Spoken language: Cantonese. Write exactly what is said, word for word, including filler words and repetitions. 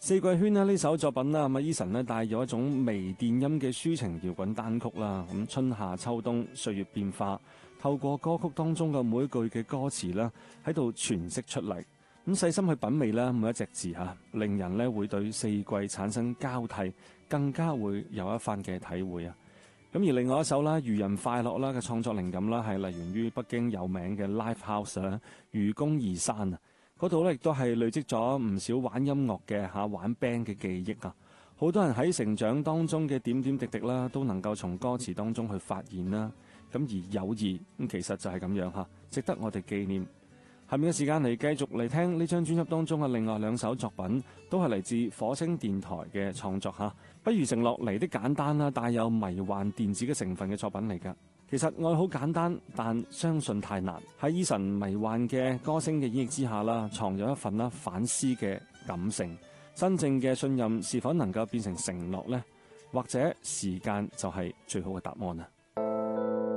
四季圈呢，呢首作品啦，咁啊 Eason 呢帶有一種微電音嘅抒情搖滾單曲啦，咁春夏秋冬歲月變化，透過歌曲當中嘅每一句嘅歌詞啦，喺度詮釋出嚟。咁細心去品味啦，每一隻字吓，令人呢會對四季產生交替，更加會有一番嘅體會啊！咁而另外一首啦，愚人快樂啦嘅創作靈感啦，係嚟源於北京有名嘅 Live House 啊，愚公移山啊。嗰度咧亦都係累積咗唔少玩音樂嘅嚇玩 band 嘅記憶啊！好多人喺成長當中嘅點點滴滴啦，都能夠從歌詞當中去發現啦。咁而友誼咁其實就係咁樣嚇，值得我哋紀念。下面嘅時間嚟繼續嚟聽呢張專輯當中嘅另外兩首作品，都係嚟自火星電台嘅創作嚇。不如靜落嚟的簡單啦，帶有迷幻電子嘅成分嘅作品嚟㗎。其實愛好簡單，但相信太難。喺 Eason 迷幻嘅歌聲嘅演繹之下啦，藏有一份啦反思嘅感性。真正嘅信任是否能夠變成承諾呢？或者時間就係最好嘅答案啊！